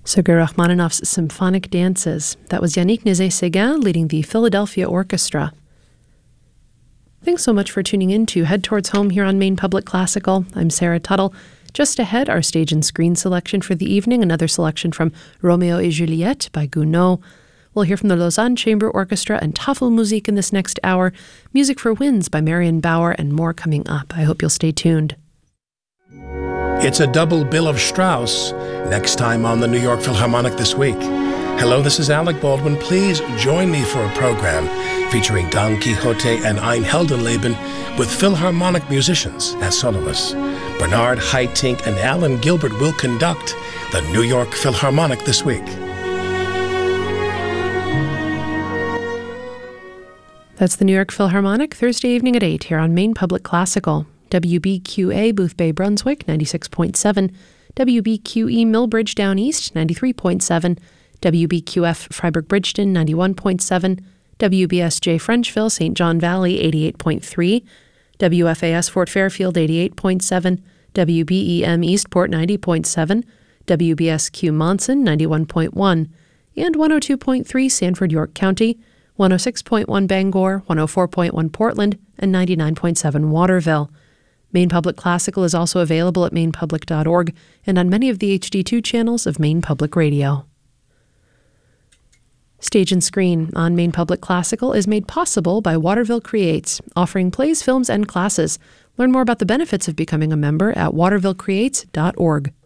Sergei Rachmaninoff's Symphonic Dances. That was Yannick Nézet-Séguin leading the Philadelphia Orchestra. Thanks so much for tuning in to Head Towards Home here on Maine Public Classical. I'm Sarah Tuttle. Just ahead, our stage and screen selection for the evening, another selection from Romeo et Juliette by Gounod. We'll hear from the Lausanne Chamber Orchestra and Tafelmusik in this next hour, Music for Winds by Marion Bauer, and more coming up. I hope you'll stay tuned. It's a double bill of Strauss, next time on the New York Philharmonic this week. Hello, this is Alec Baldwin. Please join me for a program featuring Don Quixote and Ein Heldenleben with Philharmonic musicians as soloists. Bernard Haitink and Alan Gilbert will conduct the New York Philharmonic this week. That's the New York Philharmonic, Thursday evening at 8 here on Maine Public Classical. WBQA Boothbay Brunswick 96.7, WBQE Millbridge Down East 93.7, WBQF Freiburg Bridgeton 91.7, WBSJ Frenchville St. John Valley 88.3, WFAS Fort Fairfield 88.7, WBEM Eastport 90.7, WBSQ Monson 91.1, and 102.3 Sanford York County, 106.1 Bangor, 104.1 Portland, and 99.7 Waterville. Maine Public Classical is also available at mainepublic.org and on many of the HD2 channels of Maine Public Radio. Stage and Screen on Maine Public Classical is made possible by Waterville Creates, offering plays, films, and classes. Learn more about the benefits of becoming a member at watervillecreates.org.